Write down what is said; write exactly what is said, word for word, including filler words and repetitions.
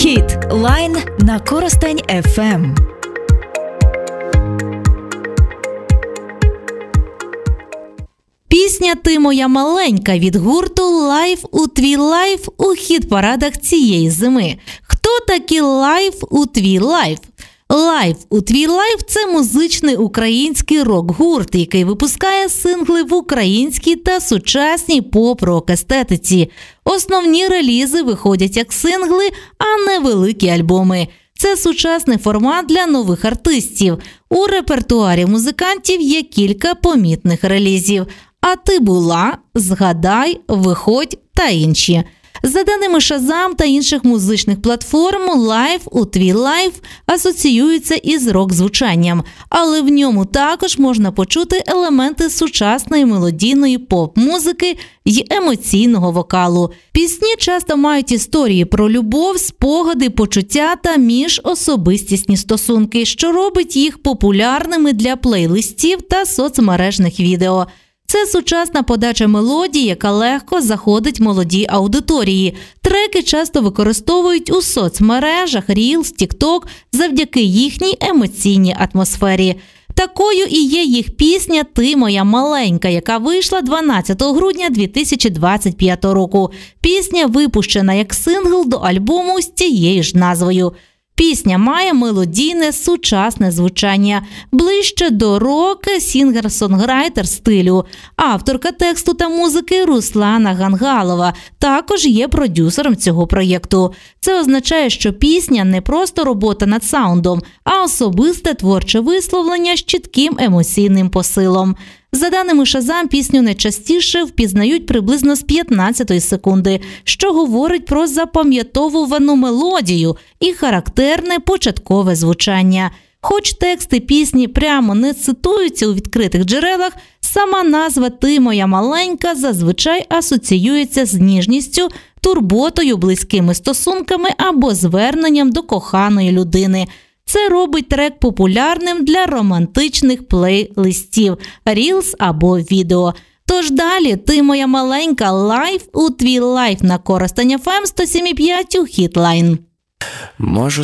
Хіт Лайн на Коростень еф ем. Пісня «Ти моя маленька» від гурту «Лайф у твій лайф» у хіт-парадах цієї зими. Хто такі «Лайф у твій лайф»? «Лайф у твій лайф» – це музичний український рок-гурт, який випускає сингли в українській та сучасній поп-рок естетиці. Основні релізи виходять як сингли, а не великі альбоми. Це сучасний формат для нових артистів. У репертуарі музикантів є кілька помітних релізів. «А ти була», «Згадай», «Виходь» та інші. За даними Shazam та інших музичних платформ, «Лайф у твій лайф» асоціюється із рок-звучанням, але в ньому також можна почути елементи сучасної мелодійної поп-музики й емоційного вокалу. Пісні часто мають історії про любов, спогади, почуття та міжособистісні стосунки, що робить їх популярними для плейлистів та соцмережних відео. Це сучасна подача мелодії, яка легко заходить молодій аудиторії. Треки часто використовують у соцмережах, Reels, TikTok завдяки їхній емоційній атмосфері. Такою і є їх пісня «Ти моя маленька», яка вийшла дванадцятого грудня дві тисячі двадцять п'ятого року. Пісня випущена як сингл до альбому з тією ж назвою. Пісня має мелодійне, сучасне звучання, ближче до рок-сінгер-сонграйтер стилю. Авторка тексту та музики Руслана Гангалова також є продюсером цього проєкту. Це означає, що пісня не просто робота над саундом, а особисте творче висловлення з чітким емоційним посилом. За даними Shazam, пісню найчастіше впізнають приблизно з п'ятнадцятої секунди, що говорить про запам'ятовувану мелодію і характерне початкове звучання. Хоч тексти пісні прямо не цитуються у відкритих джерелах, сама назва «Ти моя маленька» зазвичай асоціюється з ніжністю, турботою, близькими стосунками або зверненням до коханої людини. Це робить трек популярним для романтичних плейлистів, Reels або відео. Тож далі «Ти моя маленька» «Лайф у твій лайф» на Коростень еф ем сто сім і п'ять у Хіт Лайн. Можу